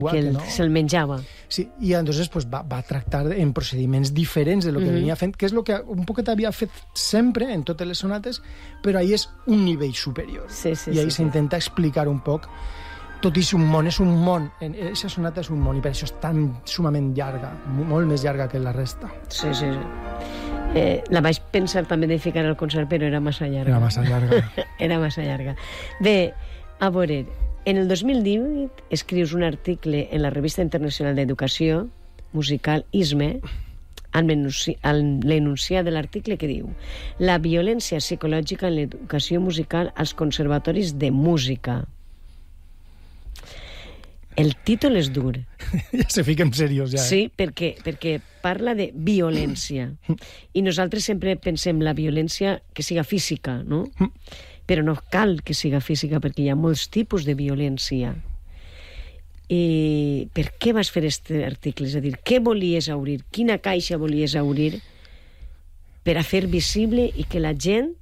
que se'l menjava. Sí, i entonces pues, va tractar en procediments diferents de lo que venia fent, que és el que un poquet havia fet sempre en totes les sonates, però ahí és un nivell superior. I ahí s'intenta explicar un poc tot i un món, és un món, aquesta sonata és un món, i per això és tan sumament llarga, molt més llarga que la resta. Sí. La vaig pensar també de ficar al concert, però era massa llarga. Era massa llarga. Bé, a veure, en el 2018 escrius un article en la Revista Internacional d'Educació Musical, ISME, amb l'enunciat de l'article que diu: la violència psicològica en l'educació musical als conservatoris de música. El títol és dur. Ja se fiquen serios, ja. Sí, perquè parla de violència. I nosaltres sempre pensem la violència que siga física, no? Però no cal que siga física, perquè hi ha molts tipus de violència. I per què vas fer aquest article? És a dir, què volies obrir? Quina caixa volies obrir per a fer visible i que la gent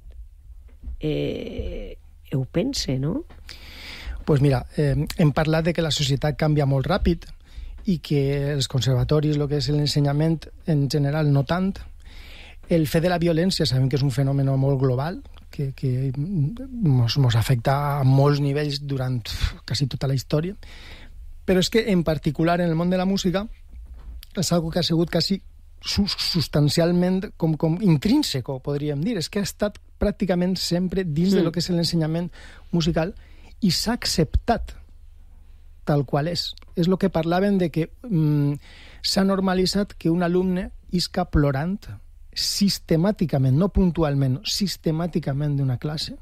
ho pense, no? Pues mira, hem parlat de que la societat canvia molt ràpid i que els conservatoris, el que és l'ensenyament en general, no tant. El fet de la violència sabem que és un fenomen molt global, que ens afecta a molts nivells durant quasi tota la història, però és que en particular en el món de la música és algo que ha sigut quasi substancialment com intrínseco, podríem dir. És que ha estat pràcticament sempre dins de lo que és l'ensenyament musical i s'ha acceptat tal qual és. És el que parlaven de que s'ha normalitzat que un alumne isca plorant sistemàticament, no puntualment, sistemàticament d'una classe.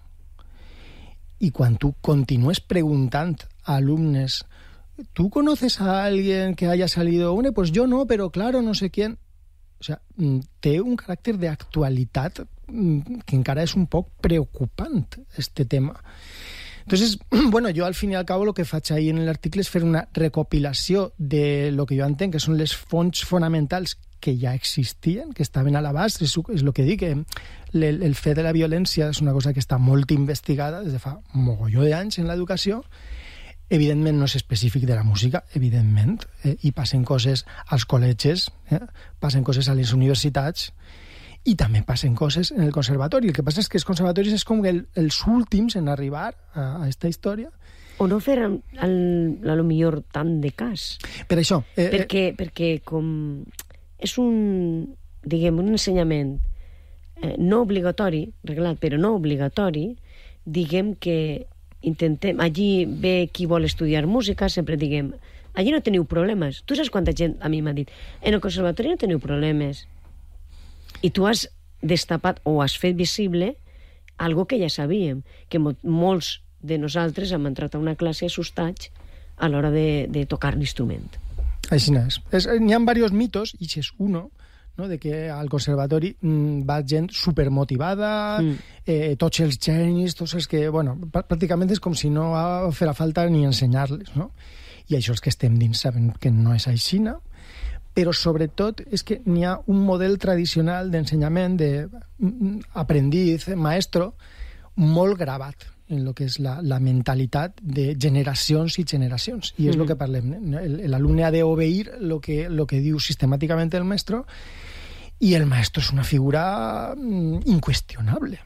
I quan tu continues preguntant a alumnes, ¿tú conoces a alguien que haya salido? Pues yo no, pero claro, no sé quién. O sea, té un caràcter d'actualitat que encara és un poc preocupant, este tema. Entonces, bueno, yo al fin y al cabo lo que faig ahí en l'article és fer una recopilació de lo que jo entenc que són les fonts fonamentals que ja existien, que estaven a l'abast. És el que dic, el fet de la violència és una cosa que està molt investigada des de fa mogolló d'anys en l'educació. Evidentment no és específic de la música, evidentment, i passen coses als col·legis, passen coses a les universitats, i també passen coses en el conservatori. El que passa és que els conservatoris és com els últims en arribar a aquesta història. O no fer a lo millor tant de cas. Per això. Perquè com és un ensenyament no obligatori, reglat, però no obligatori, diguem que intentem, allí ve qui vol estudiar música, sempre diguem, allí no teniu problemes. Tu saps quanta gent a mi m'ha dit, en el conservatori no teniu problemes. I tu has destapat o has fet visible algo que ja sabíem, que molts de nosaltres hem entrat a una classe assustats a l'hora de tocar l'instrument. Així és. N'hi ha diversos mitos, i és uno, no? De que al conservatori va gent supermotivada, tots els genis, tots els que... Bueno, pràcticament és com si no farà falta ni ensenyar-les, no? I això els que estem dins saben que no és així, no? Però sobretot és que n'hi ha un model tradicional d'ensenyament, d'aprendiz, maestro, molt gravat en el que és la mentalitat de generacions i generacions. I és el que parlem. L'alumne ha d'obeir el que diu sistemàticament el mestre, i el maestro és una figura inqüestionable.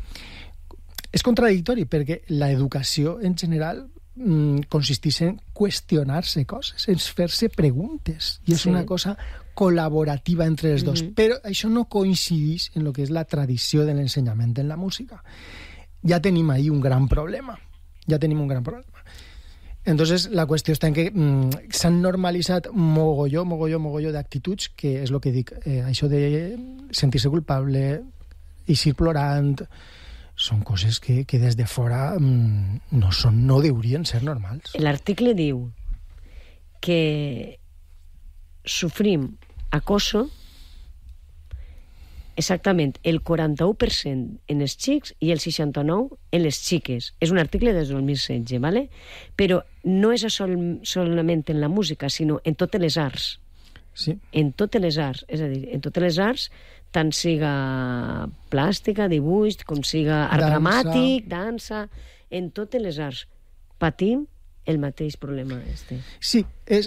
És contradictori perquè l'educació en general consisteix en qüestionar-se coses, en fer-se preguntes, i és una cosa col·laborativa entre els dos, però això no coincideix en el que és la tradició de l'ensenyament en la música. Ja tenim ahí un gran problema. Entonces, la qüestió està en que s'han normalitzat mogolló d'actituds, que és el que dic, això de sentir-se culpable, eixir plorant, són coses que des de fora no deurien ser normals. L'article diu que sofrim acoso exactament el 41% en els xics i el 69% en les xiques. És un article des del 2016, ¿vale? Però no és solament en la música, sinó en totes les arts. Sí. En totes les arts. És a dir, en totes les arts, tant siga plàstica, dibuix, com siga art dramàtic, dansa, en totes les arts. Patim el mateix problema este. Sí,